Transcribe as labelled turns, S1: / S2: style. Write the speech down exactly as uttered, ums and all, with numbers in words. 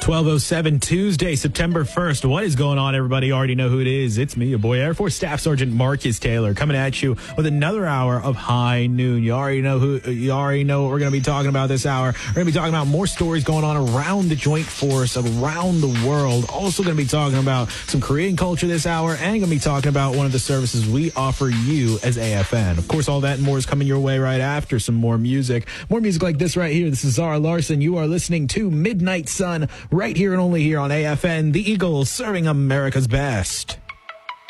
S1: twelve oh seven Tuesday, September first. What is going on, everybody? You already know who it is. It's me, your boy, Air Force Staff Sergeant Marcus Taylor, coming at you with another hour of High Noon. You already know who. You already know what we're going to be talking about this hour. We're going to be talking about more stories going on around the Joint Force, around the world. Also going to be talking about some Korean culture this hour, and going to be talking about one of the services we offer you as A F N. Of course, all that and more is coming your way right after some more music. More music like this right here. This is Zara Larson. You are listening to Midnight Sun, right here and only here on A F N, the Eagles, serving America's best.